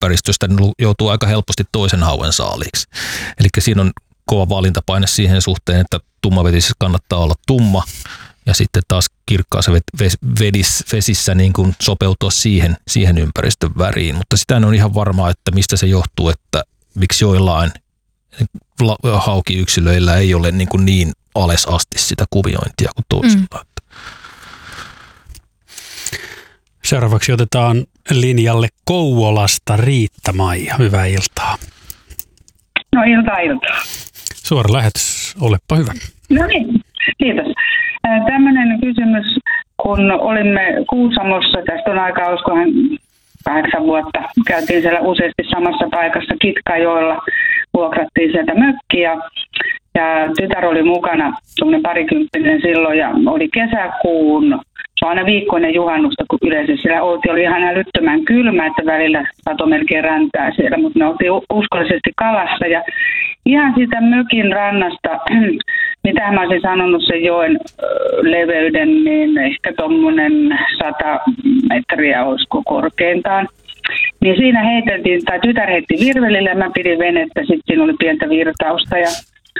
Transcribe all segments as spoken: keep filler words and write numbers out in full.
ympäristöstä, niin joutuu aika helposti toisen hauen saaliiksi. Eli siinä on kova valintapaine siihen suhteen, että tummavetisissä kannattaa olla tumma ja sitten taas kirkkaassa vesissä niin kuin sopeutua siihen, siihen ympäristön väriin. Mutta sitä on ihan varmaa, että mistä se johtuu, että miksi joillain haukiyksilöillä ei ole niin, kuin niin alas asti sitä kuviointia kuin toisilla. Mm. Seuraavaksi otetaan linjalle Kouvolasta Riitta-Maija. Hyvää iltaa. No iltaa iltaa. Suora lähetys, olepa hyvä. No niin, kiitos. Tämmöinen kysymys, kun olimme Kuusamossa, tästä on aikaa, olisikohan kahdeksan vuotta, käytiin siellä useasti samassa paikassa Kitkajoella, vuokrattiin sieltä mökkiä ja tytär oli mukana, semmoinen parikymppinen silloin ja oli kesäkuun, se on aina viikkoinen juhannusta, kun yleensä siellä oltiin, oli ihan älyttömän kylmä, että välillä sato melkein räntää siellä, mutta me oltiin uskollisesti kalassa ja ihan siitä mökin rannasta, mitä mä olisin sanonut sen joen leveyden, niin ehkä tuommoinen sata metriä olisiko korkeintaan. Niin siinä heiteltiin, tai tytär heitti virvelille ja mä pidin venettä, sitten siinä oli pientä virtausta. Ja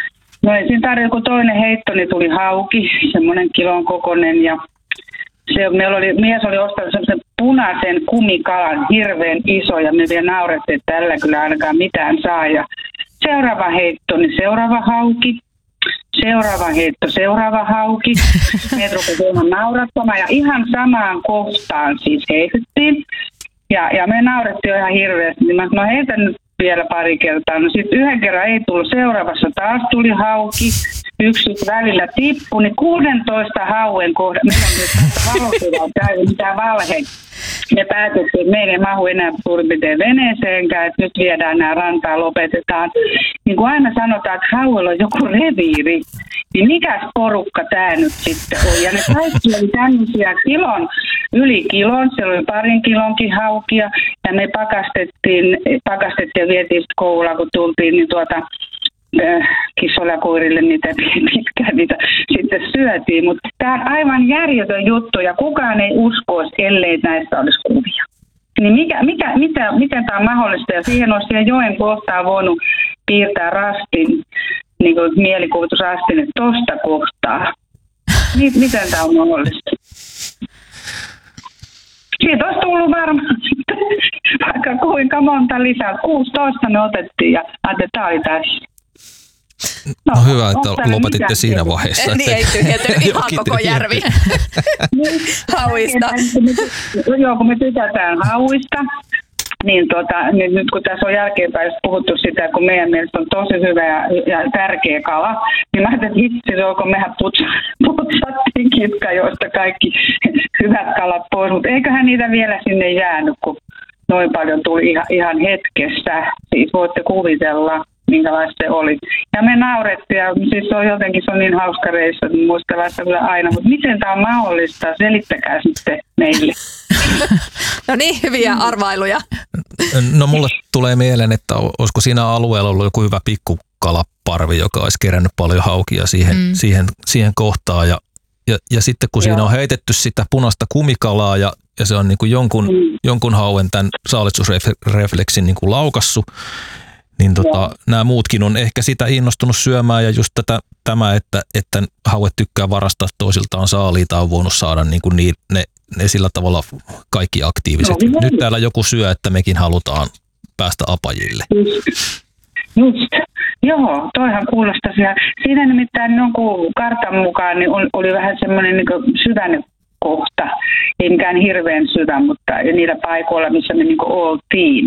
no ei siinä tarjolla, kun toinen heitto, niin tuli hauki, semmoinen kilon kokoinen. Ja se, meillä oli, mies oli ostanut semmoisen punaisen kumikalan, hirveän iso, ja me vielä naurettiin, että tällä kyllä ainakaan mitään saa. Ja seuraava heitto, niin seuraava hauki. Seuraava heitto, seuraava hauki. Meitä rupesi ihan naurattamaan ja ihan samaan kohtaan siis heitettiin. Ja, ja me naurettiin ihan hirveästi. Niin mä no heitän nyt vielä pari kertaa. No sitten yhden kerran ei tullut, seuraavassa taas tuli hauki. Yksi välillä tippui, niin kuudentoista hauen kohdalla. Meillä on nyt valokuva, ei mitään valhe. Me päätettiin, että meidän ei mahu enää suurin piirtein veneeseenkään, että nyt viedään nämä rantaa, lopetetaan. Niin kuin aina sanotaan, että hauella on joku reviiri, niin mikäs porukka tämä nyt sitten on? Ja ne kaikki oli tämmöisiä kilon, yli kilon, siellä oli parin kilonkin haukia, ja me pakastettiin, pakastettiin ja vietiin sitten kouluun, kun tultiin, niin tuota, kissoilla ja koirille niitä pitkään niitä sitten syötiin, mutta tämä on aivan järjetön juttu ja kukaan ei uskoisi, ellei näistä olisi kuvia. Niin mikä, mikä, mitä, miten tämä on mahdollista ja siihen olisi siihen joen kohtaan voinut piirtää rastin, niin kuin mielikuvitusrastin, että tosta kohtaa. Miten tämä on mahdollista? Siitä olisi tullut varmaan vaikka kuinka monta lisää. kuusitoista me otettiin ja ajattelin, että tämä oli tässä. No, no hyvä, että lopetitte siinä vaiheessa. Niin ei tyhjentynyt ihan koko järvi hauista. Joo, kun me tykätään hauista, niin, tota, niin nyt kun tässä on jälkeenpäin puhuttu sitä, kun meidän mielestä on tosi hyvä ja, ja tärkeä kala, niin mä ajattelin, että hitsi, kun mehän putsattiin Kitkajoista kaikki hyvät kalat pois, mutta eiköhän niitä vielä sinne jäänyt, kun noin paljon tuli ihan, ihan hetkessä. Siis voitte kuvitella, minkälaista se oli. Ja me naurettiin, ja siis se on jotenkin se on niin hauska reissu, että muistellaan sitä aina, mutta miten tämä on mahdollista, selittäkää sitten meille. No niin, hyviä arvailuja. No mulle tulee mieleen, että olisiko siinä alueella ollut joku hyvä pikkukalaparvi, joka olisi kerännyt paljon haukia siihen, mm. siihen, siihen kohtaan, ja, ja, ja sitten kun Joo. siinä on heitetty sitä punaista kumikalaa, ja, ja se on niin kuin jonkun, mm. jonkun hauen tämän saalistusrefleksin niin kuin laukassut, niin tota, nämä muutkin on ehkä sitä innostunut syömään ja just tätä, tämä, että, että hauet tykkää varastaa toisiltaan saaliita, on voinut saada niin kuin niin, ne, ne sillä tavalla kaikki aktiiviset. No, nyt täällä joku syö, että mekin halutaan päästä apajille. Just. Just. Joo, toihan kuulostaa siellä. Siinä nimittäin jonkun kartan mukaan niin oli vähän semmoinen niin syvän kohta, ei mikään hirveän syvä, mutta niillä paikoilla, missä me niin kuin oltiin.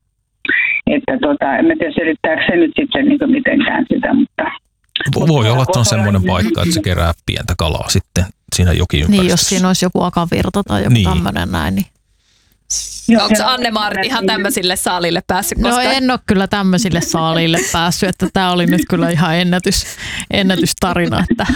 Että tota, en tiedä selittääkö se nyt sitten niin mitenkään sitä, mutta... Voi olla, että on semmoinen paikka, että se kerää pientä kalaa sitten siinä jokiympäristössä. Niin, jos siinä olisi joku akavirta tai joku niin. tämmöinen näin, niin... Onko Anne-Marit ihan tämmöisille saalille päässyt koskaan? No en ole kyllä tämmöisille saalille päässyt, että tämä oli nyt kyllä ihan ennätys, ennätystarina, että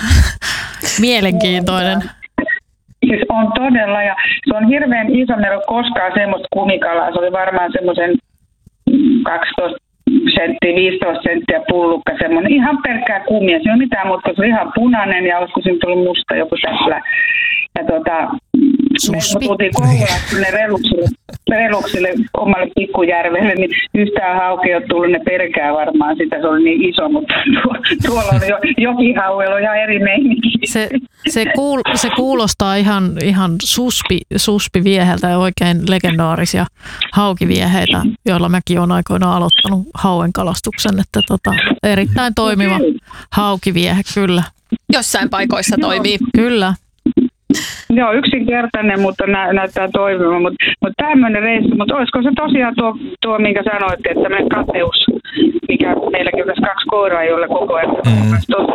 mielenkiintoinen. Siis on todella, ja se on hirveän iso, meillä ei ole koskaan semmoista kumikalaa, se oli varmaan semmoisen kaksitoista senttiä, viisitoista senttiä pullukka, semmoinen ihan pelkkää kumia. Se ei ole mitään, mutta se on ihan punainen ja olisiko siinä tullut musta joku tällä. Ja tota, Suspi. Me tultiin Kouvolasta reluksille, reluksille omalle pikkujärvelle, niin yhtään hauki ole tullut, ne perkää varmaan sitä, se oli niin iso, mutta tuolla on jo jokihauella ihan eri meininki. Se, se, kuul, se kuulostaa ihan, ihan suspi, suspivieheltä ja oikein legendaarisia haukivieheitä, joilla mäkin olen aikoinaan aloittanut hauen kalastuksen, että tota, erittäin toimiva haukiviehe, kyllä. Jossain paikoissa toimii. Kyllä. Joo, yksinkertainen, mutta nä- näyttää toimiva, mutta mut tämmöinen reissu, mutta olisiko se tosiaan tuo, tuo minkä sanoitte, että tämmöinen kateus, mikä meilläkin on tässä kaksi koiraa, joilla koko ajan mm.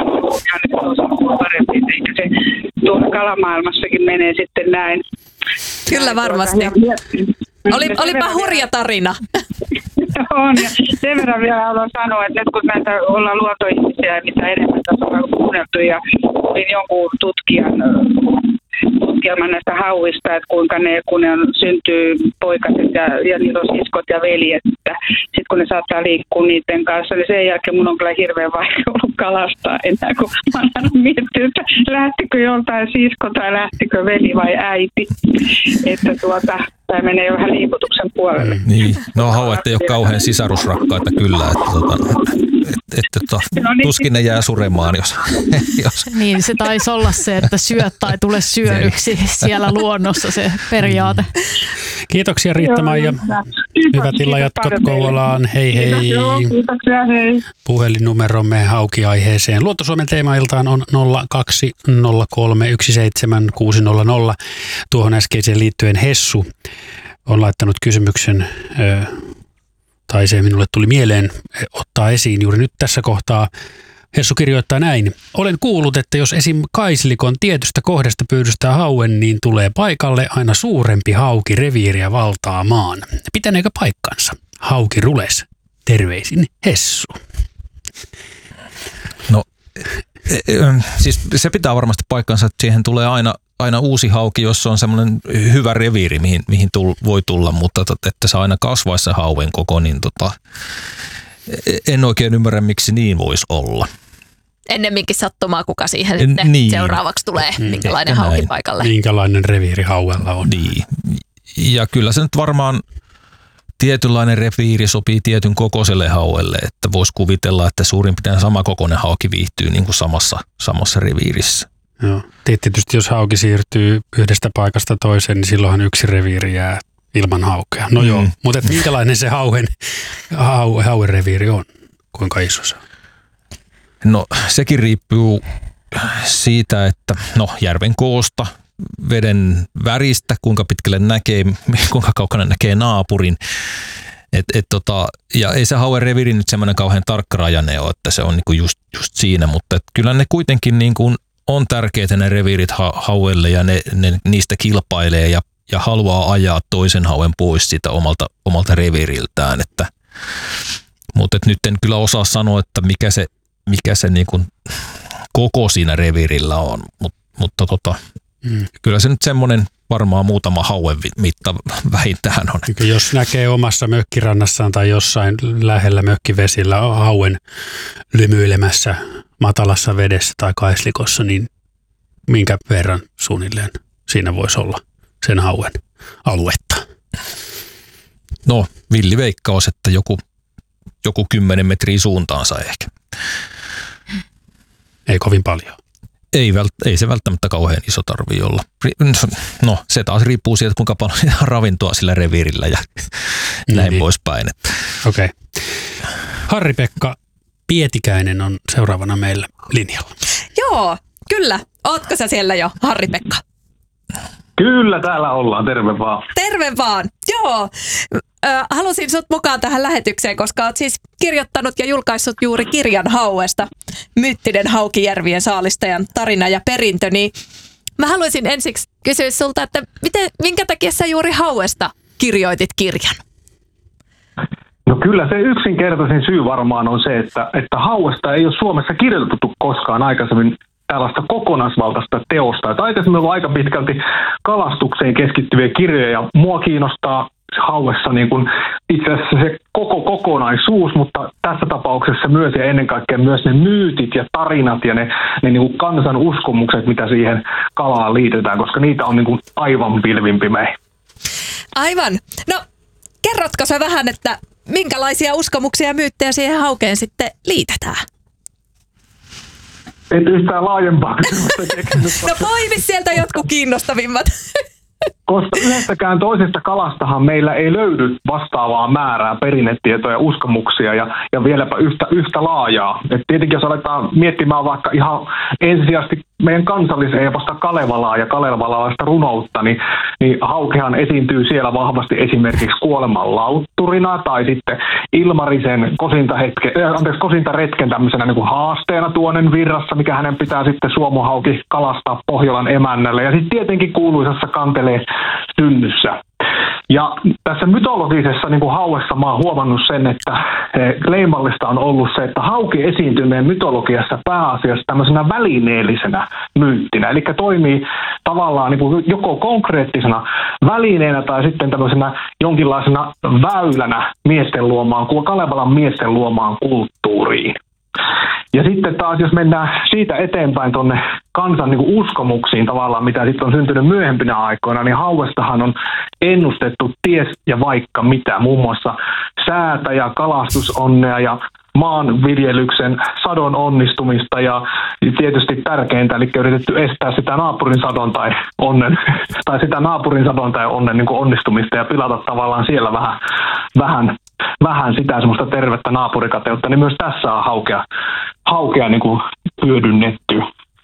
on parempi, eikä se tuolla kalamaailmassakin menee sitten näin. Kyllä varmasti. Oli, olipa hurja tarina. On, ja sen verran vielä haluan sanoa, että nyt kun näitä ollaan luontoihmisiä ja mitä enemmän tässä on kuunneltu ja olin jonkun tutkijan tutkielman näistä hauista, että kuinka ne, kun ne on, syntyy poikaset ja, ja niillä on siskot ja veljet, että sitten kun ne saattaa liikkua niiden kanssa, niin sen jälkeen mun on kyllä hirveän vaikea ollut kalastaa enää, kun mä oon miettinyt, että lähtikö joltain sisko tai lähtikö veli vai äiti, että tuota, tämä menee jo vähän liikutuksen puolelle. Niin, no hauet ei ole kauhean sisarusrakkaita kyllä, että tota, et, et, tota, no niin, tuskin ne jää suremaan, jos, jos... Niin, se taisi olla se, että syöt tai tule syödyksi siellä luonnossa se periaate. Kiitoksia Riitta-Maija. Hyvät illanjatkot Kouvolaan. Hei hei. Joo, kiitoksia, hei. Puhelinnumeromme haukiaiheeseen. Luontosuomen teemailtaan on nolla kaksi nolla kolme yksi seitsemän kuusi nolla nolla. Tuohon äskeiseen liittyen Hessu on laittanut kysymyksen, tai se minulle tuli mieleen ottaa esiin juuri nyt tässä kohtaa. Hessu kirjoittaa näin. Olen kuullut, että jos esim. Kaislikon tietystä kohdasta pyydystää hauen, niin tulee paikalle aina suurempi hauki reviiriä valtaamaan. Pitäneekö paikkansa? Hauki rules. Terveisin Hessu. No, siis se pitää varmasti paikkansa, että siihen tulee aina, aina uusi hauki, jos on semmoinen hyvä reviiri, mihin, mihin tull, voi tulla, mutta että se aina kasvaisi se hauen koko, niin tota, en oikein ymmärrä, miksi niin voisi olla. Ennemminkin sattumaa, kuka siihen sitten niin. seuraavaksi tulee, minkälainen hauki näin paikalle. Minkälainen reviiri hauella on. Niin. Ja kyllä se nyt varmaan tietynlainen reviiri sopii tietyn kokoiselle hauelle, että voisi kuvitella, että suurin piirtein sama kokoinen hauki viihtyy niin kuin samassa, samassa reviirissä. Joo. Tietysti jos hauki siirtyy yhdestä paikasta toiseen, niin silloinhan yksi reviiri jää ilman haukea. No mm. joo, mutta minkälainen se hauen, hau, hauen reviiri on? Kuinka iso se on? No sekin riippuu siitä, että no järven koosta, veden väristä, kuinka pitkälle näkee, kuinka kaukana näkee naapurin. Et, et tota, ja ei se hauen reviiri nyt semmoinen kauhean tarkkarajainen ole, että se on niinku just, just siinä, mutta kyllä ne kuitenkin niinku on tärkeitä ne reviirit ha- hauelle ja ne, ne niistä kilpailee ja, ja haluaa ajaa toisen hauen pois siitä omalta, omalta reviiriltään. Että, mutta et nyt en kyllä osaa sanoa, että mikä se, mikä se niinku koko siinä reviirillä on, Mut, mutta tota, mm. kyllä se nyt semmoinen varmaan muutama hauen mitta vähintään on. Jos näkee omassa mökkirannassaan tai jossain lähellä mökkivesillä hauen lymyilemässä matalassa vedessä tai kaislikossa, niin minkä verran suunnilleen siinä voisi olla sen hauen aluetta? No, villiveikkaus, että joku, joku kymmenen metriä suuntaansa ehkä. Ei kovin paljon. Ei, vält, ei se välttämättä kauhean iso tarvii olla. No, se taas riippuu siitä, kuinka paljon ravintoa sillä reviirillä ja näin niin poispäin. Okei. Okay. Harri-Pekka Pietikäinen on seuraavana meillä linjalla. Joo, kyllä. Ootko sä siellä jo, Harri-Pekka? Kyllä, täällä ollaan. Terve vaan. Terve vaan. Joo. Halusin sut mukaan tähän lähetykseen, koska oot siis kirjoittanut ja julkaissut juuri kirjan hauesta, Myyttinen Haukijärvien saalistajan tarina ja perintö, niin mä haluaisin ensiksi kysyä sulta, että miten, minkä takia sä juuri hauesta kirjoitit kirjan? No kyllä se yksinkertaisin syy varmaan on se, että, että hauesta ei ole Suomessa kirjoitettu koskaan aikaisemmin tällaista kokonaisvaltaista teosta. Että aikaisemmin on aika pitkälti kalastukseen keskittyviä kirjoja ja mua kiinnostaa hauessa niin kuin itse asiassa se koko kokonaisuus, mutta tässä tapauksessa myös ja ennen kaikkea myös ne myytit ja tarinat ja ne, ne niin kuin kansan uskomukset, mitä siihen kalaan liitetään, koska niitä on niin kuin aivan pilvin pimein. Aivan. No, kerrotko sä vähän, että minkälaisia uskomuksia ja myyttejä siihen haukeen sitten liitetään? En yhtään laajempaa kysymystä. No poimi sieltä jotkut kiinnostavimmat. Koska yhdestäkään toisesta kalastahan meillä ei löydy vastaavaa määrää perinnetietoja, uskomuksia ja, ja vieläpä yhtä, yhtä laajaa. Et tietenkin jos aletaan miettimään vaikka ihan ensisijaisesti meidän kansalliseeposta Kalevalaa ja kalevalalaista runoutta, niin, niin haukehan esiintyy siellä vahvasti esimerkiksi kuoleman lautturina tai sitten Ilmarisen kosintahetke, äh, anteeksi, kosintaretken tämmöisenä niin kuin haasteena tuonen virrassa, mikä hänen pitää sitten suomohauki kalastaa Pohjolan emännälle. Ja sitten tietenkin kuuluisassa kantelee synnyssä. Ja tässä mytologisessa niin kuin hauessa mä oon huomannut sen, että leimallista on ollut se, että hauki esiintyy meidän mytologiassa pääasiassa tämmöisenä välineellisenä myyttinä. Eli toimii tavallaan niin kuin joko konkreettisena välineenä tai sitten tämmöisenä jonkinlaisena väylänä miesten luomaan, Kalevalan miesten luomaan kulttuuriin. Ja sitten taas, jos mennään siitä eteenpäin tuonne kansan niin kuin uskomuksiin tavallaan, mitä sitten on syntynyt myöhempinä aikoina, niin hauestahan on ennustettu ties ja vaikka mitä, muun muassa säätä ja kalastusonnea ja maanviljelyksen sadon onnistumista ja tietysti tärkeintä, eli yritetty estää sitä naapurin sadon tai onnen, tai sitä naapurin sadon tai onnen niin kuin onnistumista ja pilata tavallaan siellä vähän, vähän, vähän sitä semmoista tervettä naapurikateutta, niin myös tässä on haukea, haukea niin kuin hyödynnetty.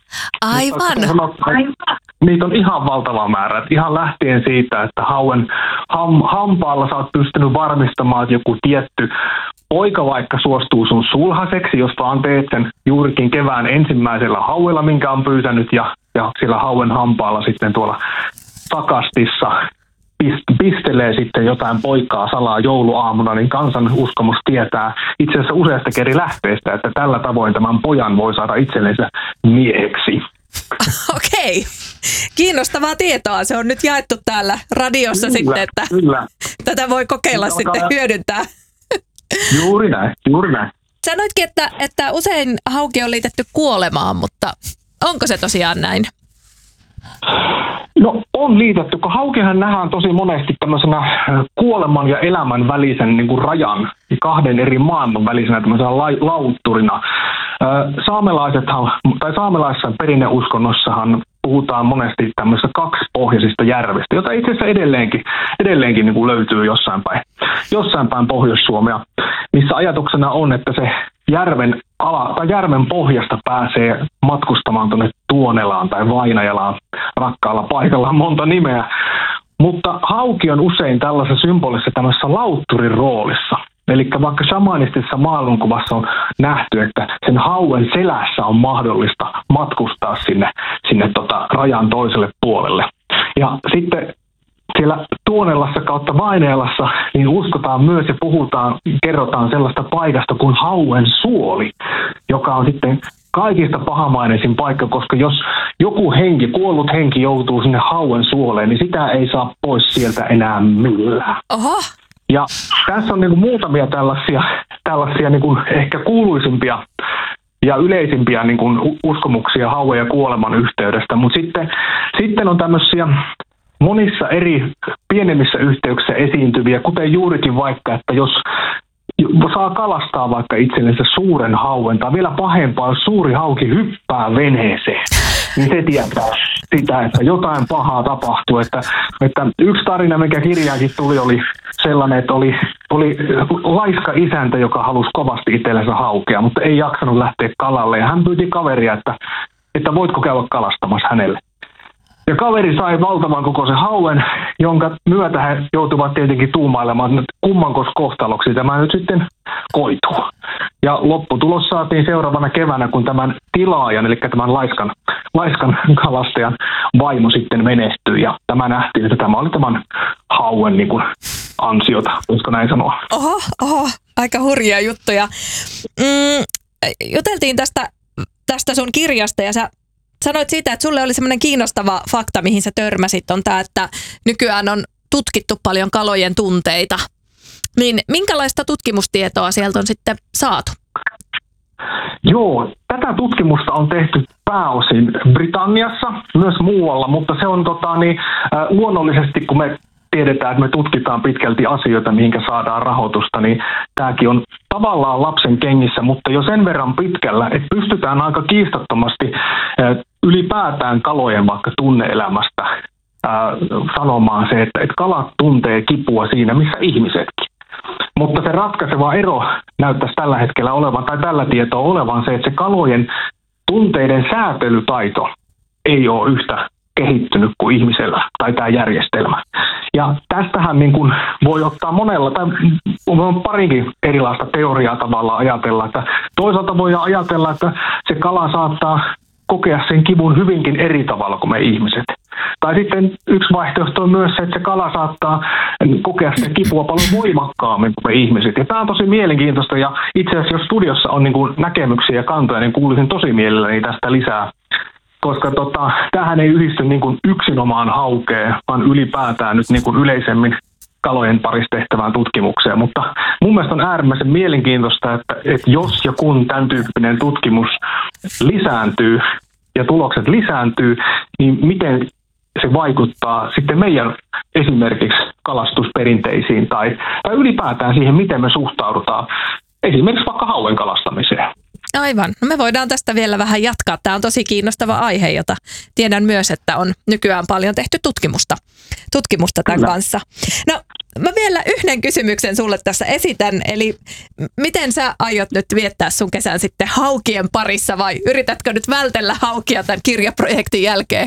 Aivan. Niitä on ihan valtava määrä. Että ihan lähtien siitä, että hauen ham, hampaalla sä oot pystynyt varmistamaan, että joku tietty poika vaikka suostuu sun sulhaseksi, jos vaan teet sen juurikin kevään ensimmäisellä hauella, minkä on pyytänyt, ja, ja sillä hauen hampaalla sitten tuolla takastissa pistelee sitten jotain poikaa salaa jouluaamuna, niin kansan uskomus tietää itse asiassa useasta eri lähteestä, että tällä tavoin tämän pojan voi saada itsellensä mieheksi. Okei. Kiinnostavaa tietoa. Se on nyt jaettu täällä radiossa kyllä, sitten, että kyllä. Tätä voi kokeilla Alkaa sitten hyödyntää. Juuri näin, juuri näin. Sanoitkin, että, että usein hauki on liitetty kuolemaan, mutta onko se tosiaan näin? No on liitetty, kun haukihan nähdään tosi monesti tämmöisenä kuoleman ja elämän välisen niin kuin rajan, kahden eri maailman välisenä tämmöisenä la- lautturina. Saamelaisethan, tai saamelaisessa perinneuskonnossahan puhutaan monesti tämmöisistä kaksipohjaisista järvistä, jota itse asiassa edelleenkin, edelleenkin niin kuin löytyy jossain päin, jossain päin Pohjois-Suomea, missä ajatuksena on, että se järven, ala, tai järven pohjasta pääsee matkustamaan tuonne Tuonelaan tai Vainajalaan, rakkaalla paikalla monta nimeä. Mutta hauki on usein tällaisessa symbolisessa tämmöisessä lautturin roolissa. Eli vaikka shamanistisessa maailmankuvassa on nähty, että sen hauen selässä on mahdollista matkustaa sinne, sinne tota rajan toiselle puolelle. Ja sitten siellä Tuonelassa kautta Vainajalassa niin uskotaan myös ja puhutaan, kerrotaan sellaista paikasta kuin hauen suoli, joka on sitten kaikista pahamaineisin paikka, koska jos joku henki, kuollut henki joutuu sinne hauen suoleen, niin sitä ei saa pois sieltä enää millään. Oho. Ja tässä on niin kuin muutamia tällaisia, tällaisia niin kuin ehkä kuuluisimpia ja yleisimpiä niin kuin uskomuksia hauen ja kuoleman yhteydestä, mutta sitten, sitten on tämmöisiä monissa eri pienemmissä yhteyksissä esiintyviä, kuten juurikin vaikka, että jos saa kalastaa vaikka itsellensä suuren hauen, tai vielä pahempaa, jos suuri hauki hyppää veneeseen, niin se tietää sitä, että jotain pahaa tapahtuu. Että, että yksi tarina, mikä kirjaankin tuli, oli sellainen, että oli, oli laiska isäntä, joka halusi kovasti itsellensä haukea, mutta ei jaksanut lähteä kalalle. Ja hän pyyti kaveria, että, että voitko käydä kalastamassa hänelle. Ja kaveri sai valtavan kokoisen hauen, jonka myötä he joutuvat tietenkin tuumailemaan, että kummankos kohtaloksi tämä nyt sitten koituu. Ja lopputulos saatiin seuraavana keväänä, kun tämän tilaajan, eli tämän laiskan, laiskan kalastajan vaimo sitten menestyi. Ja tämä nähtiin, että tämä oli tämän hauen niin kuin ansiota, voisiko näin sanoa. Oho, oho, aika hurjia juttuja. Mm, juteltiin tästä, tästä sun kirjasta ja sä sanoit siitä, että sulle oli semmoinen kiinnostava fakta, mihin sä törmäsit, on tämä, että nykyään on tutkittu paljon kalojen tunteita. Niin minkälaista tutkimustietoa sieltä on sitten saatu? Joo, tätä tutkimusta on tehty pääosin Britanniassa, myös muualla, mutta se on tota, niin, äh, luonnollisesti, kun me tiedetään, että me tutkitaan pitkälti asioita, mihinkä saadaan rahoitusta, niin tämäkin on tavallaan lapsen kengissä, mutta jo sen verran pitkällä, että pystytään aika kiistattomasti äh, ylipäätään kalojen vaikka tunne-elämästä äh, sanomaan se, että, että kalat tuntee kipua siinä, missä ihmisetkin. Mutta se ratkaiseva ero näyttäisi tällä hetkellä olevan, tai tällä tietoa olevan se, että se kalojen tunteiden säätelytaito ei ole yhtä kehittynyt kuin ihmisellä tai tämä järjestelmä. Ja tästähän niin kuin voi ottaa monella, tai on parinkin erilaista teoriaa tavallaan ajatella, että toisaalta voidaan ajatella, että se kala saattaa kokea sen kivun hyvinkin eri tavalla kuin me ihmiset. Tai sitten yksi vaihtoehto on myös se, että se kala saattaa kokea sitä kipua paljon voimakkaammin kuin me ihmiset. Ja tämä on tosi mielenkiintoista, ja itse asiassa jos studiossa on niin kuin näkemyksiä ja kantoja, niin kuulisin tosi mielelläni tästä lisää. Koska tota, tämähän ei yhdisty niin kuin yksinomaan haukeen, vaan ylipäätään nyt niin kuin yleisemmin kalojen parissa tehtävään tutkimukseen. Mutta mun mielestä on äärimmäisen mielenkiintoista, että, että jos ja kun tämän tyyppinen tutkimus lisääntyy ja tulokset lisääntyy, niin miten se vaikuttaa sitten meidän esimerkiksi kalastusperinteisiin tai, tai ylipäätään siihen, miten me suhtaudutaan esimerkiksi vaikka hauen kalastamiseen. Aivan. No me voidaan tästä vielä vähän jatkaa. Tämä on tosi kiinnostava aihe, jota tiedän myös, että on nykyään paljon tehty tutkimusta, tutkimusta tämän Kyllä. kanssa. No mä vielä yhden kysymyksen sulle tässä esitän. Eli miten sä aiot nyt viettää sun kesän sitten haukien parissa vai yritätkö nyt vältellä haukia tämän kirjaprojektin jälkeen?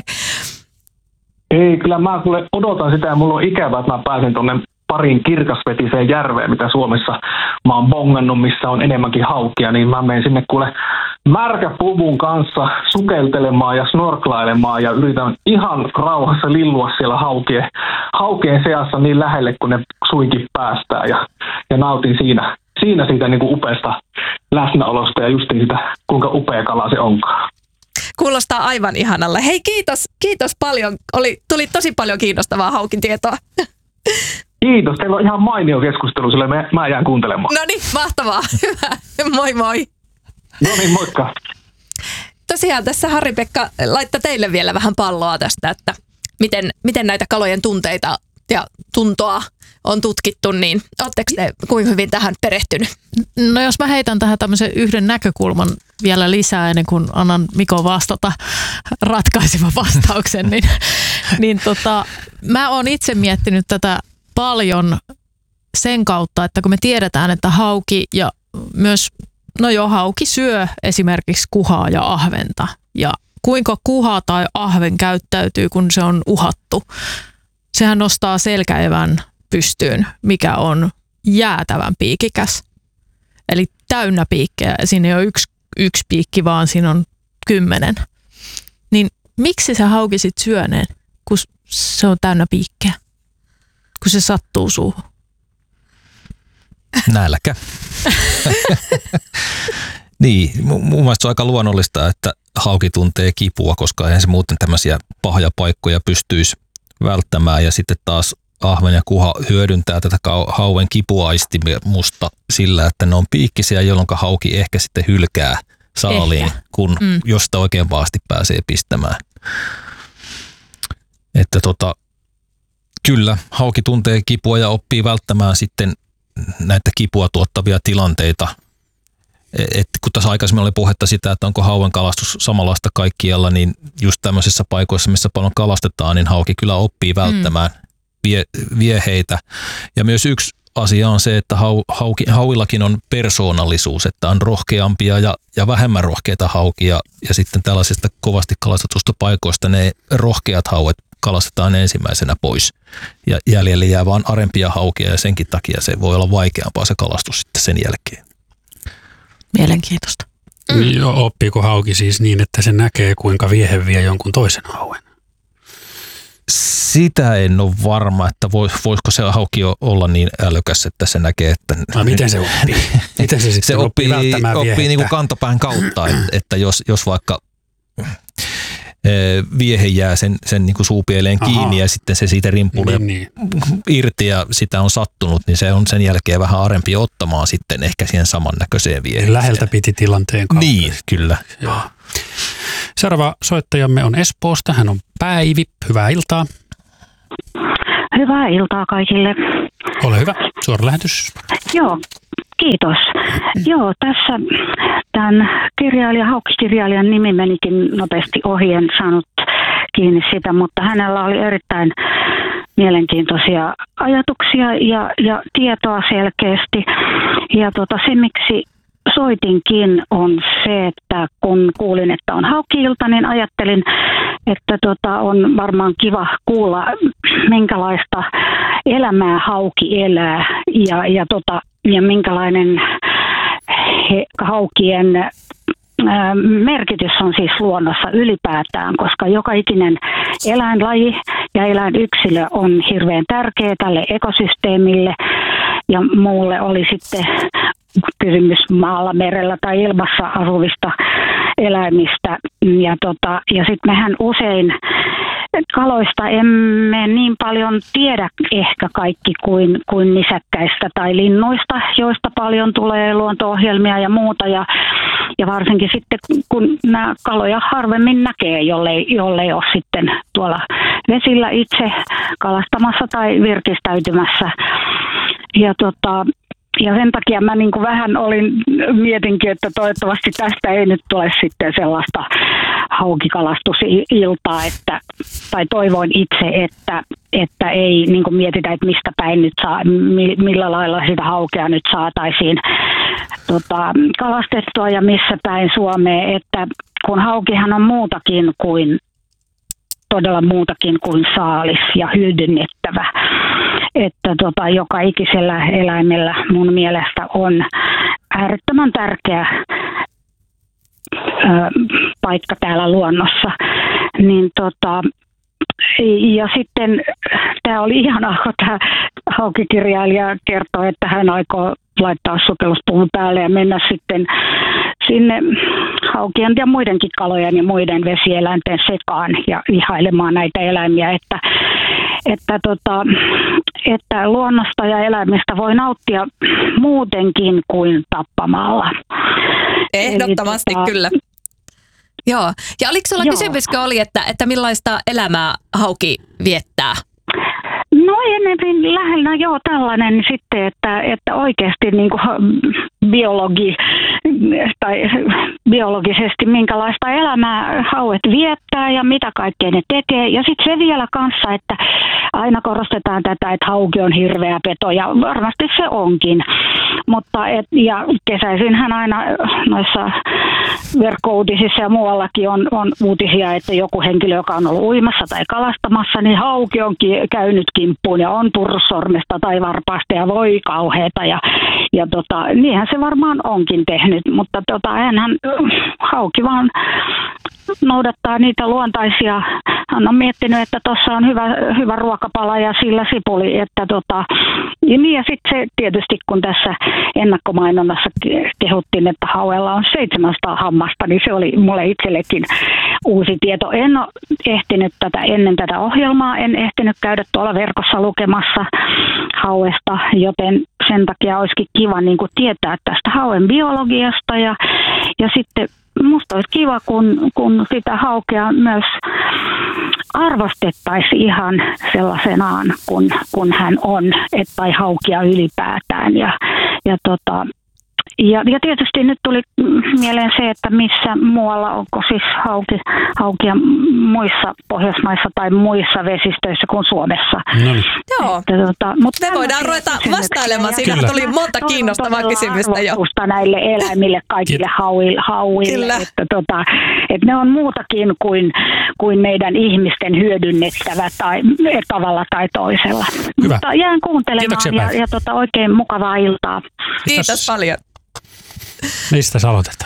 Ei, kyllä mä kuule odotan sitä ja mulla on ikävä, että mä pääsen tuonne parin kirkasvetiseen järveen, mitä Suomessa mä oon bongannut, missä on enemmänkin haukia, niin mä menen sinne kuule märkäpuvun kanssa sukeltelemaan ja snorklailemaan ja yritän ihan rauhassa lillua siellä haukien, haukien seassa niin lähelle, kun ne suinkin päästään ja, ja nautin siinä, siinä siitä niin kuin upeasta läsnäolosta ja just siitä, kuinka upea kala se onkaan. Kuulostaa aivan ihanalle. Hei, kiitos, kiitos paljon. Oli, tuli tosi paljon kiinnostavaa haukin tietoa. Kiitos. Teillä on ihan mainio keskustelu, sillä mä, mä jään kuuntelemaan. No niin, mahtavaa. Hyvä. Moi moi. No niin, moikka. Tosiaan tässä Harri-Pekka laittaa teille vielä vähän palloa tästä, että miten, miten näitä kalojen tunteita ja tuntoa on tutkittu, niin ootteko te kuinka hyvin tähän perehtynyt? No jos mä heitän tähän tämmöisen yhden näkökulman vielä lisää ennen kuin annan Mikon vastata ratkaisevan vastauksen, niin, niin tota, mä oon itse miettinyt tätä paljon sen kautta, että kun me tiedetään, että hauki ja myös, no joo, hauki syö esimerkiksi kuhaa ja ahventa ja kuinka kuha tai ahven käyttäytyy, kun se on uhattu. Sehän nostaa selkäevän pystyyn, mikä on jäätävän piikikäs. Eli täynnä piikkejä. Siinä ei ole yksi, yksi piikki, vaan siinä on kymmenen. Niin miksi sä haukisit syöneen, kun se on täynnä piikkejä? Kun se sattuu suuhun. Nälkä. Niin, mun mielestä se on aika luonnollista, että hauki tuntee kipua, koska eihän se muuten tämmöisiä pahoja paikkoja pystyisi välttämään. Ja sitten taas ahven ja kuha hyödyntää tätä hauen kipuaistimusta sillä, että ne on piikkisiä, jolloin hauki ehkä sitten hylkää saaliin, ehkä. kun mm. jos sitä oikein pahasti pääsee pistämään. Että tota, kyllä, hauki tuntee kipua ja oppii välttämään sitten näitä kipua tuottavia tilanteita. Et kun tässä aikaisemmin oli puhetta sitä, että onko hauen kalastus samanlaista kaikkialla, niin just tämmöisissä paikoissa, missä paljon kalastetaan, niin hauki kyllä oppii välttämään mm. vie, vieheitä. Ja myös yksi asia on se, että hau, hauki, hauillakin on persoonallisuus, että on rohkeampia ja, ja vähemmän rohkeita haukia. Ja sitten tällaisista kovasti kalastetusta paikoista ne rohkeat hauet kalastetaan ensimmäisenä pois. Ja jäljelle jää vaan arempia haukia ja senkin takia se voi olla vaikeampaa se kalastus sitten sen jälkeen. Mielenkiintoista. Mm. Joo, oppiiko hauki siis niin, että se näkee, kuinka viehe vie jonkun toisen hauen? Sitä en ole varma, että voisiko se hauki olla niin älykäs, että se näkee, että... No, miten se oppii? Miten se sitten se oppii, oppii, oppii niin kuin kantapään kautta, että, että jos, jos vaikka... viehe jää sen, sen niin kuin suupieleen kiinni ja sitten se siitä rimpulee niin, niin. irti ja sitä on sattunut, niin se on sen jälkeen vähän arempi ottamaan sitten ehkä siihen samannäköiseen vieheen. Läheltä piti tilanteen kautta. Niin, kyllä. Joo. Seuraava soittajamme on Espoosta. Hän on Päivi. Hyvää iltaa. Hyvää iltaa kaikille. Ole hyvä. Suora lähetys. Joo, kiitos. Joo, tässä tämän kirjailija, haukkikirjailijan nimi menikin nopeasti ohi, en saanut kiinni sitä, mutta hänellä oli erittäin mielenkiintoisia ajatuksia ja, ja tietoa selkeästi. Ja tota, se, miksi soitinkin, on se, että kun kuulin, että on haukki-ilta, niin ajattelin, että tota, on varmaan kiva kuulla, minkälaista elämää hauki elää ja, ja, tota, ja minkälainen he, haukien ää, merkitys on siis luonnossa ylipäätään, koska joka ikinen eläinlaji ja eläinyksilö on hirveän tärkeä tälle ekosysteemille ja muulle oli sitten kysymys maalla, merellä tai ilmassa asuvista eläimistä. Ja, tota, ja sitten mehän usein kaloista emme niin paljon tiedä ehkä kaikki kuin, kuin nisäkkäistä tai linnuista, joista paljon tulee luonto-ohjelmia ja muuta. Ja, ja varsinkin sitten, kun nämä kaloja harvemmin näkee, jollei, jollei ole sitten tuolla vesillä itse kalastamassa tai virkistäytymässä. Ja tota... Ja sen takia mä niin kuin vähän olin, mietinkin, että toivottavasti tästä ei nyt tule sitten sellaista haukikalastusiltaa, että, tai toivoin itse, että, että ei niin kuin mietitä, että mistä päin nyt saa, millä lailla sitä haukea nyt saataisiin tota, kalastettua ja missä päin Suomeen, että kun haukihan on muutakin kuin, todella muutakin kuin saalis ja hyödynnettävä. Että tota, joka ikisellä eläimellä mun mielestä on äärettömän tärkeä ö, paikka täällä luonnossa. Niin tota, ja sitten tämä oli ihanaa, kun tämä haukikirjailija kertoi, että hän aikoo laittaa sukelluspuvun päälle ja mennä sitten sinne haukien ja muidenkin kalojen ja muiden vesieläinten sekaan ja ihailemaan näitä eläimiä, että Että, tota, että luonnosta ja eläimistä voi nauttia muutenkin kuin tappamalla. Ehdottomasti Eli, tota, kyllä. Joo. Ja oliko sulla kysymyskö oli, että, että millaista elämää hauki viettää? No enemmän lähellä joo tällainen sitten, että, että oikeasti niin kuin biologi, tai biologisesti minkälaista elämää hauet viettää ja mitä kaikkea ne tekee. Ja sitten se vielä kanssa, että aina korostetaan tätä, että hauki on hirveä peto ja varmasti se onkin. Mutta et, ja kesäisinhän aina noissa verkkouutisissa ja muuallakin on, on uutisia, että joku henkilö, joka on ollut uimassa tai kalastamassa, niin hauki on ki- käynyt kimppuun ja on purrussormesta tai varpaasta ja voi kauheeta. Ja, ja tota, niinhän se varmaan onkin tehnyt, mutta tota, enhän hauki vaan noudattaa niitä luontaisia. Hän on miettinyt, että tuossa on hyvä, hyvä ruokapala ja sillä sipuli. Että tota, ja niin ja sitten se tietysti, kun tässä ennakkomainonnassa kehuttiin, että hauella on seitsemänsataa hammasta, niin se oli mulle itsellekin uusi tieto. En ole ehtinyt tätä ennen tätä ohjelmaa, en ehtinyt käydä tuolla verkossa lukemassa hauesta, joten sen takia olisikin kiva niin kuin tietää tästä hauen biologiasta ja, ja sitten musta olisi kiva, kun, kun sitä haukea myös arvostettaisiin ihan sellaisenaan, kun, kun hän on, et, tai haukia ylipäätään. Ja, ja, tota, ja, ja tietysti nyt tuli mieleen se, että missä muualla, onko siis hauki, haukia muissa Pohjoismaissa tai muissa vesistöissä kuin Suomessa. No niin. Joo, että, tota, mutta me voidaan ruveta vastailemaan. Siinä kyllä tuli monta kiinnostavaa kysymystä jo. Näille eläimille, kaikille hauille, hauille että, tota, että ne on muutakin kuin, kuin meidän ihmisten hyödynnettävä tai tavalla tai toisella. Hyvä. Mutta jään kuuntelemaan ja, ja tota, oikein mukavaa iltaa. Kiitos, Kiitos paljon. Mistä sä aloitetaan?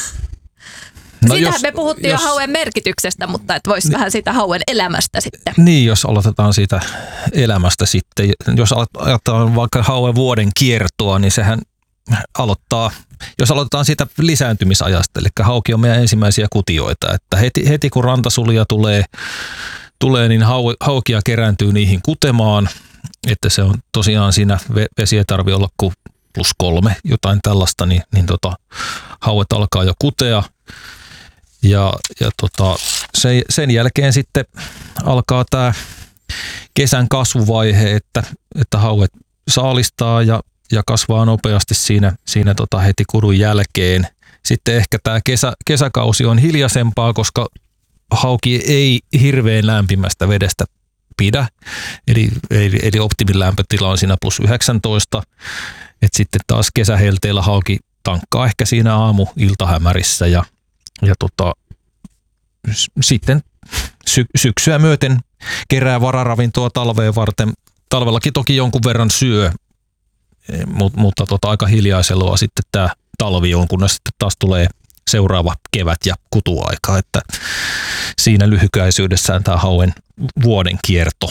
No Siitähän jos, me puhuttiin jos, jo hauen merkityksestä, mutta että voisi niin, vähän siitä hauen elämästä sitten. Niin, jos aloitetaan siitä elämästä sitten. Jos ajatellaan vaikka hauen vuoden kiertoa, niin sehän aloittaa, jos aloitetaan siitä lisääntymisajasta, eli hauki on meidän ensimmäisiä kutioita, että heti, heti kun rantasulja tulee, tulee niin hau, haukia kerääntyy niihin kutemaan, että se on tosiaan siinä vesi ei tarvitse olla kuin plus kolme, jotain tällaista, niin, niin tota, hauet alkaa jo kutea. Ja, ja tota, se, sen jälkeen sitten alkaa tämä kesän kasvuvaihe, että, että hauet saalistaa ja, ja kasvaa nopeasti siinä, siinä tota heti kudun jälkeen. Sitten ehkä tämä kesä, kesäkausi on hiljaisempaa, koska hauki ei hirveän lämpimästä vedestä pidä. Eli, eli, eli optimin lämpötila on siinä plus yhdeksäntoista. Et sitten taas kesähelteillä hauki tankkaa ehkä siinä aamu-iltahämärissä ja, ja tota, s- sitten sy- syksyä myöten kerää vararavintoa talveen varten. Talvellakin toki jonkun verran syö, mutta, mutta tota, aika hiljaiselua sitten tämä talvi on, kunnes sitten taas tulee seuraava kevät ja kutuaika, että siinä lyhykäisyydessään tämä hauen vuoden kierto.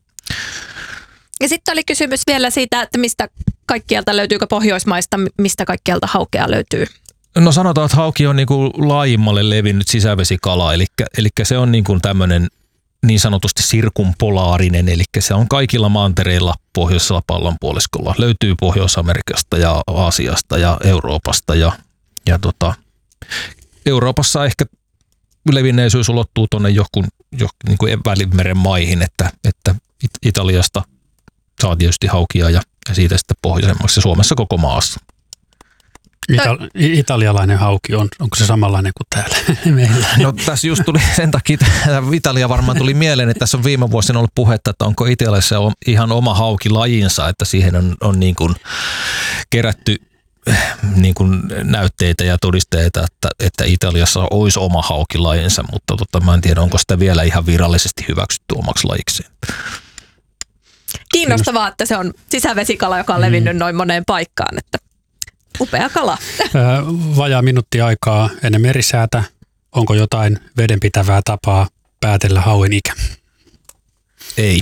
Ja sitten oli kysymys vielä siitä, että mistä kaikkialta löytyykö Pohjoismaista, mistä kaikkialta haukea löytyy? No sanotaan, että hauki on niin kuin laajimmalle levinnyt sisävesikala, eli, eli se on niin kuin tämmöinen niin sanotusti sirkumpolaarinen, eli se on kaikilla mantereilla pohjoisella pallonpuoliskolla. Löytyy Pohjois-Amerikasta ja Aasiasta ja Euroopasta ja, ja tota, Euroopassa ehkä levinneisyys ulottuu tuonne johonkin, johonkin niin kuin Välimeren maihin, että, että Italiasta saa tietysti haukia ja, ja siitä sitten pohjoisemmaksi ja Suomessa koko maassa. Ita- italialainen hauki, on, onko se samanlainen kuin täällä meillä? No tässä just tuli sen takia, Italia varmaan tuli mieleen, että tässä on viime vuosina ollut puhetta, että onko Italiassa ihan oma haukilajinsa, että siihen on, on niin kuin kerätty niin kuin näytteitä ja todisteita, että, että Italiassa olisi oma haukilajinsa, mutta tota, mä en tiedä, onko sitä vielä ihan virallisesti hyväksytty omaksi lajikseen. Kiinnostavaa, että se on sisävesikala, joka on levinnyt noin moneen paikkaan, että upea kala. Vajaa minuutti aikaa ennen merisäätä. Onko jotain vedenpitävää tapaa päätellä hauen ikä? Ei.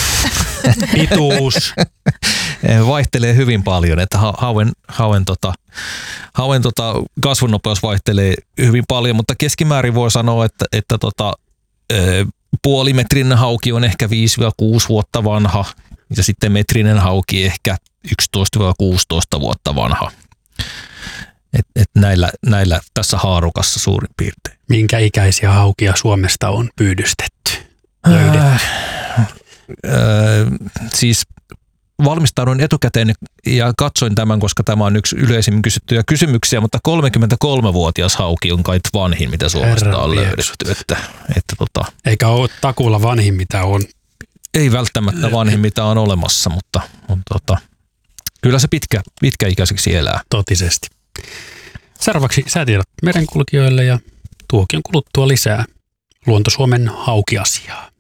Pituus. Vaihtelee hyvin paljon, että hauen, hauen, tota, hauen tota kasvunopeus vaihtelee hyvin paljon, mutta keskimäärin voi sanoa, että, että tota, puolimetrinen hauki on ehkä viisi kuusi vuotta vanha ja sitten metrinen hauki ehkä yksitoista kuusitoista vuotta vanha. Et, et näillä, näillä tässä haarukassa suurin piirtein. Minkä ikäisiä haukia Suomesta on pyydystetty? Löydetty? Äh, äh, siis valmistauduin etukäteen ja katsoin tämän, koska tämä on yksi yleisimmin kysyttyjä kysymyksiä, mutta kolmekymmentäkolmevuotias hauki on kai vanhin, mitä Suomesta Herra on löydetty. Että, että tota, eikä ole takuulla vanhin, mitä on. Ei välttämättä vanhin, mitä on olemassa, mutta, mutta tota, kyllä se pitkä, pitkäikäiseksi elää. Totisesti. Seuraavaksi säätiedot merenkulkijoille ja tuokion kuluttua lisää Luonto Suomen haukiasiaa.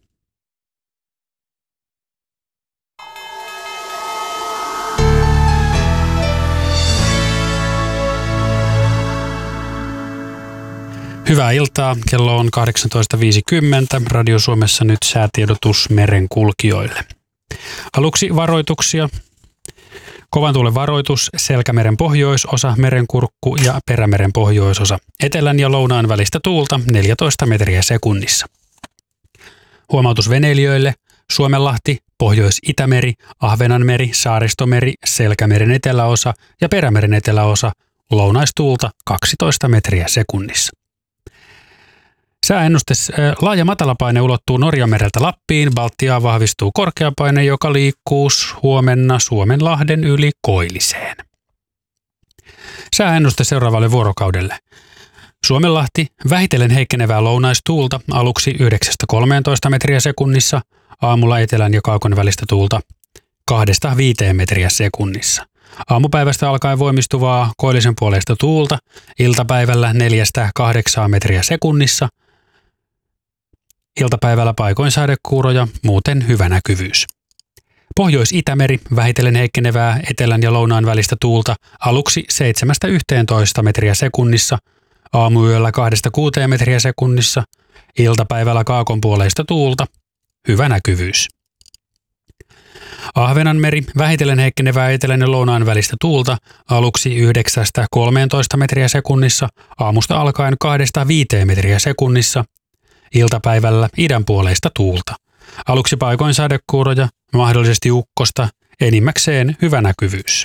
Hyvää iltaa. Kello on kahdeksantoista viisikymmentä. Radio Suomessa nyt säätiedotus merenkulkijoille. Aluksi varoituksia. Kovan tuulen varoitus, Selkämeren pohjoisosa, Merenkurkku ja Perämeren pohjoisosa. Etelän ja lounaan välistä tuulta neljätoista metriä sekunnissa. Huomautus veneilijöille, Suomenlahti, Pohjois-Itämeri, Ahvenanmeri, Saaristomeri, Selkämeren eteläosa ja Perämeren eteläosa, lounaistuulta kaksitoista metriä sekunnissa. Sääennuste, laaja matalapaine ulottuu Norjanmereltä Lappiin, Baltiaan vahvistuu korkeapaine, joka liikkuu huomenna Suomenlahden yli Koilliseen. Sääennuste seuraavalle vuorokaudelle. Suomenlahti, vähitellen heikkenevää lounaistuulta, aluksi yhdeksästä kolmeentoista metriä sekunnissa, aamulla etelän ja kaukon välistä tuulta kahdesta viiteen metriä sekunnissa. Aamupäivästä alkaen voimistuvaa Koillisen puoleista tuulta, iltapäivällä neljästä kahdeksaan metriä sekunnissa, iltapäivällä paikoin sadekuuroja, muuten hyvä näkyvyys. Pohjois-Itämeri, vähitellen heikkenevää etelän ja lounaan välistä tuulta, aluksi seitsemästä yhteentoista metriä sekunnissa, aamuyöllä kahdesta kuuteen metriä sekunnissa, iltapäivällä kaakon puoleista tuulta, hyvä näkyvyys. Ahvenanmeri, vähitellen heikkenevää etelän ja lounaan välistä tuulta, aluksi yhdeksästä kolmeentoista metriä sekunnissa, aamusta alkaen kahdesta viiteen metriä sekunnissa, iltapäivällä idänpuoleista tuulta. Aluksi paikoin sadekuuroja, mahdollisesti ukkosta, enimmäkseen hyvä näkyvyys.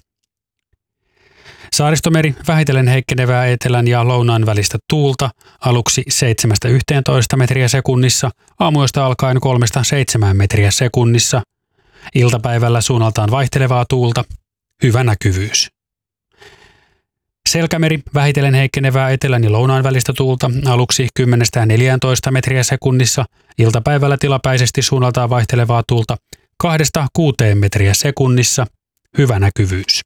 Saaristomeri, vähitellen heikkenevää etelän ja lounaan välistä tuulta, aluksi seitsemästä yhteentoista metriä sekunnissa, aamuista alkaen kolmesta seitsemään metriä sekunnissa, iltapäivällä suunnaltaan vaihtelevaa tuulta, hyvä näkyvyys. Selkämeri, vähitellen heikkenevää etelän ja lounaan välistä tuulta, aluksi kymmenestä neljääntoista metriä sekunnissa, iltapäivällä tilapäisesti suunnaltaan vaihtelevaa tuulta, kahdesta kuuteen metriä sekunnissa, hyvä näkyvyys.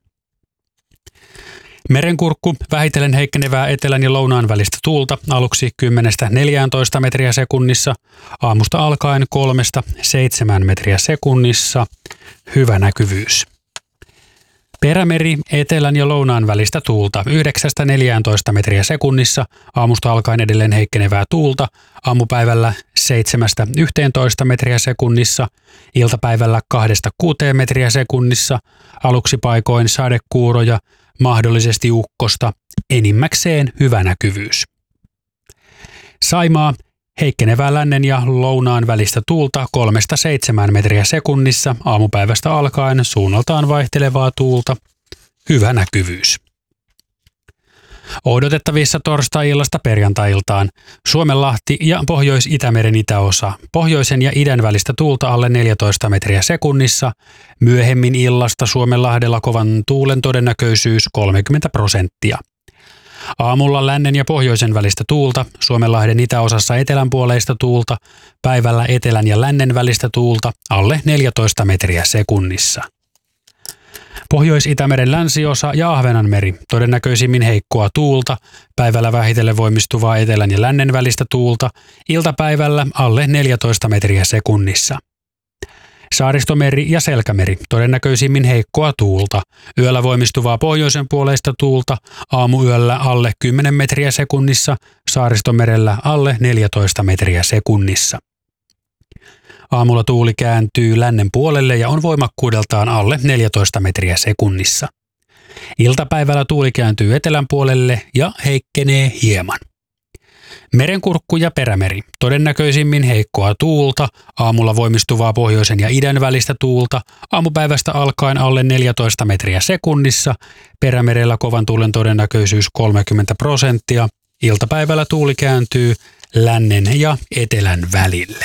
Merenkurkku, vähitellen heikkenevää etelän ja lounaan välistä tuulta, aluksi kymmenestä neljääntoista metriä sekunnissa, aamusta alkaen kolmesta seitsemään metriä sekunnissa, hyvä näkyvyys. Perämeri, etelän ja lounaan välistä tuulta, yhdeksästä neljääntoista metriä sekunnissa, aamusta alkaen edelleen heikkenevää tuulta, aamupäivällä seitsemästä yhteentoista metriä sekunnissa, iltapäivällä kahdesta kuuteen metriä sekunnissa, aluksi paikoin sadekuuroja, mahdollisesti ukkosta, enimmäkseen hyvä näkyvyys. Saimaa, heikkenevää lännen ja lounaan välistä tuulta kolmesta seitsemään metriä sekunnissa, aamupäivästä alkaen suunnaltaan vaihtelevaa tuulta, hyvä näkyvyys. Odotettavissa torstai-illasta perjantai-iltaan Suomenlahti ja Pohjois-Itämeren itäosa, pohjoisen ja idän välistä tuulta alle neljätoista metriä sekunnissa, myöhemmin illasta Suomenlahdella kovan tuulen todennäköisyys kolmekymmentä prosenttia. Aamulla lännen ja pohjoisen välistä tuulta, Suomenlahden itäosassa etelänpuoleista tuulta, päivällä etelän ja lännen välistä tuulta alle neljätoista metriä sekunnissa. Pohjois-Itämeren länsiosa ja Ahvenanmeri, todennäköisimmin heikkoa tuulta, päivällä vähitellen voimistuvaa etelän ja lännen välistä tuulta, iltapäivällä alle neljätoista metriä sekunnissa. Saaristomeri ja Selkämeri, todennäköisimmin heikkoa tuulta, yöllä voimistuvaa pohjoisen puoleista tuulta, aamuyöllä alle kymmenen metriä sekunnissa, Saaristomerellä alle neljätoista metriä sekunnissa. Aamulla tuuli kääntyy lännen puolelle ja on voimakkuudeltaan alle neljätoista metriä sekunnissa. Iltapäivällä tuuli kääntyy etelän puolelle ja heikkenee hieman. Merenkurkku ja perämeri, todennäköisimmin heikkoa tuulta, aamulla voimistuvaa pohjoisen ja idän välistä tuulta, aamupäivästä alkaen alle neljätoista metriä sekunnissa, perämerellä kovan tuulen todennäköisyys kolmekymmentä prosenttia, iltapäivällä tuuli kääntyy lännen ja etelän välille.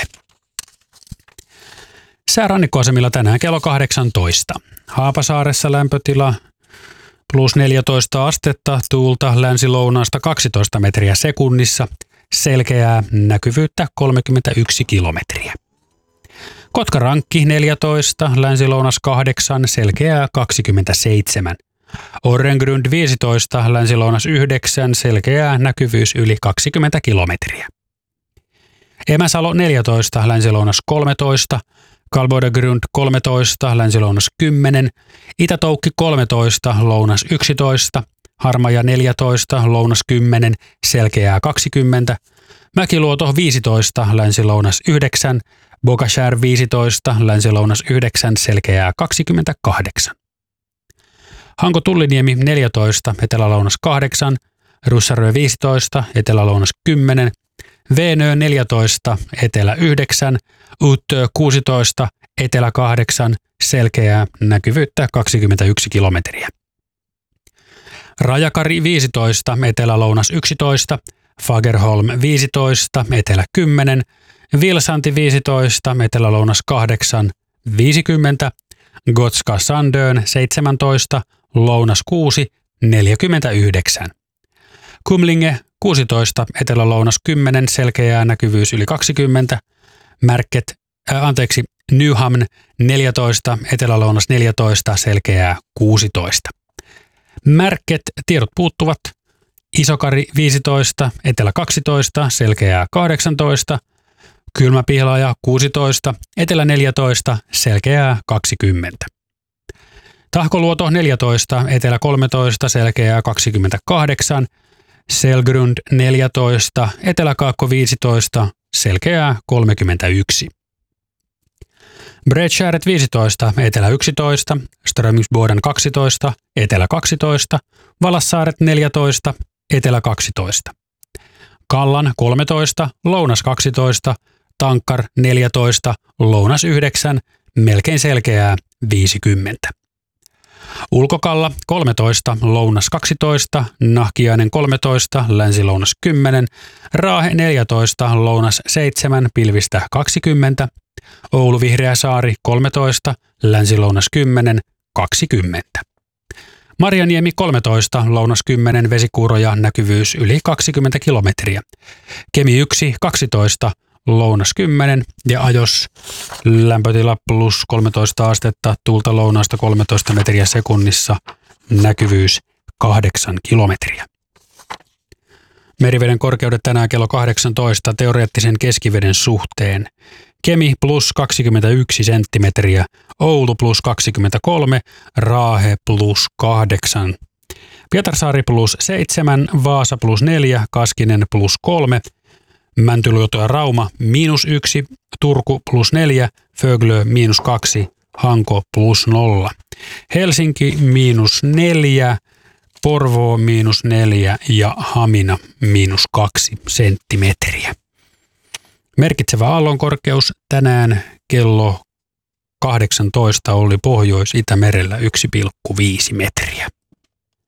Sää rannikkoasemilla tänään kello kahdeksantoista. Haapasaaressa lämpötila plus neljätoista astetta, tuulta länsi-lounaasta kaksitoista metriä sekunnissa, selkeää näkyvyyttä kolmekymmentäyksi kilometriä. Kotkarankki neljätoista, länsi-lounas kahdeksan, selkeää kaksikymmentäseitsemän. Orrengrund viisitoista, länsi-lounas yhdeksän, selkeää näkyvyys yli kaksikymmentä kilometriä. Emäsalo neljätoista, länsi-lounas kolmetoista, Kalbodagrund kolmetoista, länsi-lounas kymmenen, Itä-Toukki kolmetoista, lounas yksitoista, Harmaja neljätoista, lounas kymmenen, selkeää kaksikymmentä, Mäkiluoto viisitoista, länsi-lounas yhdeksän, Bogashär viisitoista, länsi-lounas yhdeksän, selkeää kaksikymmentäkahdeksan. Hanko-Tulliniemi neljätoista, etelä-lounas kahdeksan, Russarö viisitoista, etelä-lounas kymmenen, Veenö neljätoista, etelä yhdeksän, Uttö kuusitoista, etelä kahdeksan, selkeää näkyvyyttä kaksikymmentäyksi kilometriä. Rajakari viisitoista, etelä-lounas yksitoista, Fagerholm viisitoista, etelä kymmenen, Vilsanti viisitoista, etelä-lounas kahdeksan, viisikymmentä, Gotska Sandön seitsemäntoista, lounas kuusi, neljäkymmentäyhdeksän. Kumlinge kuusitoista, etelä-lounas kymmenen, selkeää näkyvyys yli kaksikymmentä, Märket, äh, anteeksi, Nyhamn neljätoista, etelä-lounas neljätoista, selkeää kuusitoista. Märket, tiedot puuttuvat, Isokari viisitoista, etelä kaksitoista, selkeää kahdeksantoista, Kylmäpihlaja kuusitoista, etelä neljätoista, selkeää kaksikymmentä. Tahkoluoto neljätoista, etelä kolmetoista, selkeää kaksikymmentäkahdeksan, Selgrund neljätoista, Etelä-Kaakko viisitoista, selkeää kolmekymmentäyksi. Bredskäret viisitoista, Etelä yksitoista, Strömingsboden kaksitoista, Etelä kaksitoista, Valassaaret neljätoista, Etelä kaksitoista. Kallan kolmetoista, Lounas kaksitoista, Tankkar neljätoista, Lounas yhdeksän, melkein selkeää viisikymmentä. Ulkokalla kolmetoista, Lounas kaksitoista, Nahkiainen kolmetoista, Länsi-Lounas kymmenen, Raahe neljätoista, Lounas seitsemän, pilvistä kaksikymmentä, Oulu Vihreäsaari kolmetoista, Länsi-Lounas kymmenen, kaksikymmentä. Marjaniemi kolmetoista, Lounas kymmenen, vesikuuroja, näkyvyys yli kaksikymmentä kilometriä. Kemi yksi, kaksitoista, Lounas kymmenen ja Ajos lämpötila plus kolmetoista astetta, tuulta lounaasta kolmetoista metriä sekunnissa, näkyvyys kahdeksan kilometriä. Meriveden korkeudet tänään kello kahdeksantoista teoreettisen keskiveden suhteen. Kemi plus kaksikymmentäyksi senttimetriä, Oulu plus kaksikymmentäkolme, Raahe plus kahdeksan. Pietarsaari plus seitsemän, Vaasa plus neljä, Kaskinen plus kolme, Mäntyluoto ja Rauma miinus yksi, Turku plus neljä, Föglö miinus kaksi, Hanko plus nolla. Helsinki miinus neljä, Porvoo miinus neljä ja Hamina miinus kaksi senttimetriä. Merkitsevä aallonkorkeus tänään kello kahdeksantoista oli Pohjois-Itämerellä yksi pilkku viisi metriä.